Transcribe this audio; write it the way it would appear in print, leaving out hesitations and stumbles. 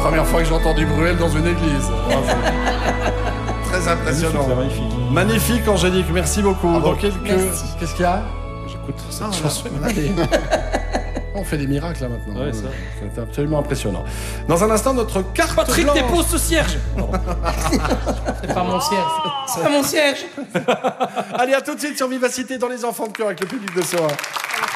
Première fois que j'ai entendu Bruel dans une église. Bravo. Très impressionnant. Magnifique. Magnifique, Angélique, merci beaucoup. Bravo. Dans quelques... Merci. Qu'est-ce qu'il y a? J'écoute cette chanson. Allez. On fait des miracles là maintenant. Ouais, ça. C'est absolument impressionnant. Dans un instant, notre carte Patrick, blanche. dépose ce cierge. C'est pas mon cierge. C'est pas mon cierge. Allez, à tout de suite sur Vivacité dans les enfants de cœur avec le public de Soa.